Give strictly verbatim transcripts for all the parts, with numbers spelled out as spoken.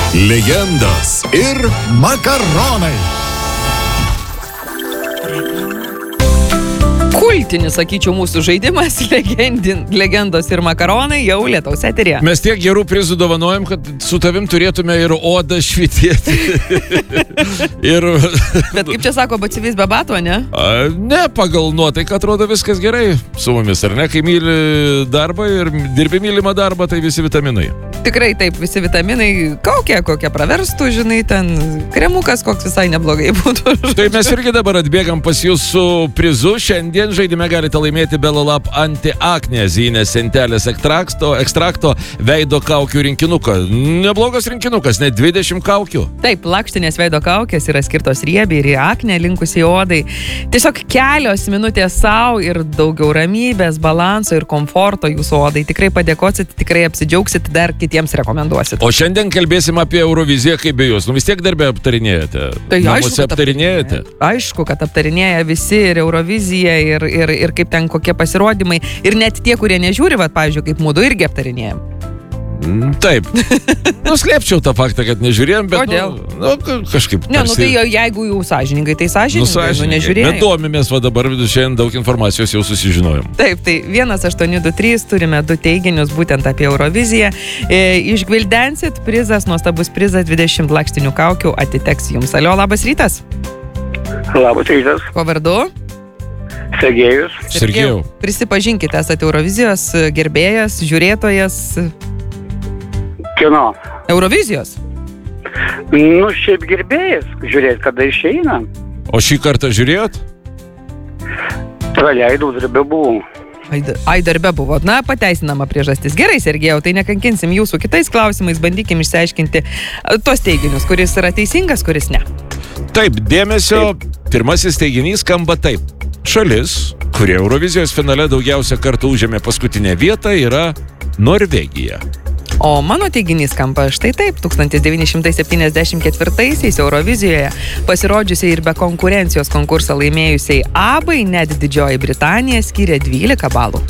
legendos ir makaronai. Kultinis, sakyčiau, mūsų žaidimas, legendin, legendos ir makaronai jau Lietaus eteryje. Mes tiek gerų prizų dovanojam, kad su tavim turėtume ir odą švitėti. ir... Bet kaip čia sako, batsivis be bato, ne? A, ne, pagal nuotaiką atrodo viskas gerai su mumis, ar ne? Kai myli darbą ir dirbi mylimą darbą, tai visi vitaminai. Tikrai taip, visi vitaminai, kokie, kokie praverstų, žinai, ten kremukas koks visai neblogai būtų. Tai mes irgi dabar atbėgam pas jūs su prizu. Šiandien žaidime galite laimėti Belalab anti-akne zinės sentelės ekstrakto, ekstrakto veido kaukių rinkinuką. Neblogas rinkinukas, net dvidešimt kaukių. Taip, lakštinės veido kaukės yra skirtos riebiai ir į aknę linkusiai odai. Tiesiog kelios minutės savo ir daugiau ramybės, balanso ir komforto jūsų odai. Tikrai padėkosit, tikrai apsidžiaugsit, dar kitiems rekomenduosit. O šiandien kalbėsim apie Euroviziją kaip be jūs. Nu vis tiek darbę aptarinėjate. Tai Namuose aišku, aptarinėjate. Aišku, kad aptarinėja visi ir Euroviziją, ir, ir, ir kaip ten kokie pasirodymai. Ir net tie, kurie nežiūri, va, pavyzdžiui, kaip mūdu irgi aptarinėjom. Taip. Nuslėpčiau tą faktą, kad nežiūrėjom, bet Kodėl? Nu, nu, kažkaip Ne, nu tai jeigu jau sąžiningai, tai sąžiningai, nu, sąžiningai. nu nežiūrėjom. Bet domimės, va dabar šiandien daug informacijos jau susižinojom. Taip, tai vienas aštuoni du trys turime du teiginius būtent apie Euroviziją. E, išgvildensit, prizas, nuostabus prizas, dvidešimt lakštinių kaukių atiteks jums. Alio, labas rytas. Labas rytas. Ko vardu? Sergejus. Sergejau. Prisipažinkite, esate Eurovizijos gerbėjas, žiūrėtojas. Kino. Eurovizijos? Nu, šiaip gerbėjas. Žiūrėt, kada išeina. O šį kartą žiūrėjot? Praleidau, darbė buvau. Ai, ai darbė buvo. Na, pateisinama priežastis. Gerai, Sergejau, tai nekankinsim jūsų kitais klausimais, bandykim išsiaiškinti tuos teiginius, kuris yra teisingas, kuris ne. Taip, dėmesio, pirmasis teiginys skamba taip. Šalis, kurie Eurovizijos finale daugiausia kartų užėmė paskutinę vietą, yra Norvegija. O mano teiginys skamba štai taip. tūkstantis devyni šimtai septyniasdešimt ketvirtaisiais Eurovizijoje pasirodžiusiai ir be konkurencijos konkursą laimėjusiai ABBAI net Didžioji Britanija skyrė dvylika balų.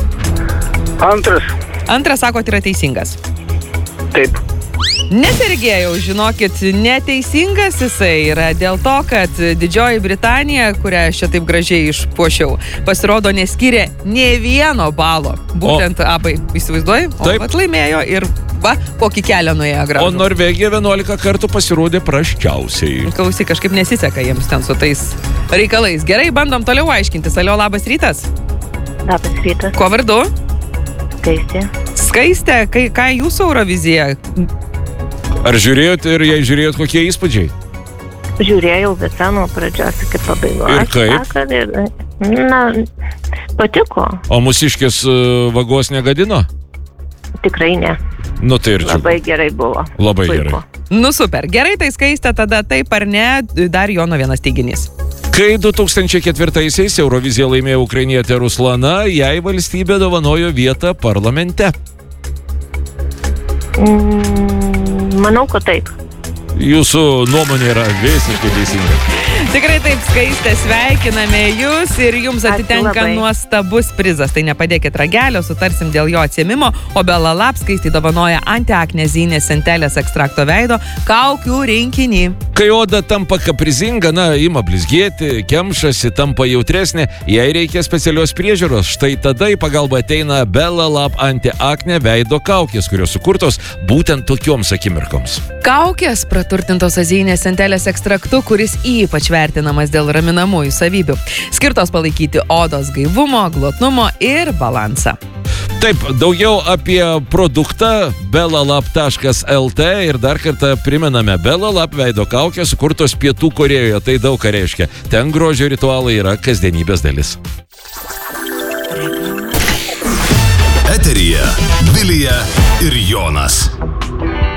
Antras. Antras, sakot, yra teisingas. Taip. Ne, Sergejau, žinokit, neteisingas jisai yra dėl to, kad Didžioji Britanija, kurią aš čia taip gražiai išpuošiau, pasirodo neskyrė nė vieno balo. Būtent o, ABBAI, įsivaizduoji? O vat laimėjo ir va, kokį kelią nuėjo gražų. O Norvegija vienuolika kartų pasirodė prasčiausiai. Klausyk, kažkaip nesiseka jiems ten su tais reikalais. Gerai, bandom toliau aiškintis. Alio, labas rytas. Labas rytas. Kuo vardu? Skaistė. Skaistė, kai, ką jūsų Eurovizija? Ar žiūrėjot ir jei žiūrėjot, kokie įspūdžiai? Žiūrėjau visą nuo pradžios iki pabaigos. Ir kaip? Sakar, ir, na, patiko. O mūsiškės vagos negadino? Tikrai ne. Nu tai ir čia. Labai gerai buvo. Labai Puiku. gerai. Nu super, gerai, tai Skaistė, tada taip ar ne, dar Jono vienas teiginys. Kai du tūkstančiai ketvirtaisiais Euroviziją laimėjo ukrainietė Ruslana, jai valstybė dovanojo vietą parlamente. Mm, manau, kad taip. Jūsų nuomonė yra visiškai teisinga. Tikrai taip, Skaistė, sveikiname jūs ir jums atitenka nuostabus prizas. Tai nepadėkit ragelio, sutarsim dėl jo atsiėmimo, o Belalab Skaistė dovanoja anti-akne zinės sentelės ekstrakto veido kaukių rinkinį. Kai oda tampa kaprizinga, na, ima blizgėti, kemšasi, tampa jautresnė, jai reikia specialios priežiūros. Štai tada į pagalbą ateina Belalab anti-akne veido kaukės, kurios sukurtos būtent tokioms akimirkoms. Kaukės praturtintos azinės sentelės ekstraktu, kuris ypač vertinamas dėl raminamųjų savybių. Skirtos palaikyti odos gaivumo, glotnumo ir balansą. Taip, daugiau apie produktą belalab taškas lt ir dar kartą primename, Belalab veido kaukės sukurtos Pietų Korėjoje, tai daug ką reiškia. Ten grožio ritualai yra kasdienybės dalis. Eteryje Vilija ir Jonas.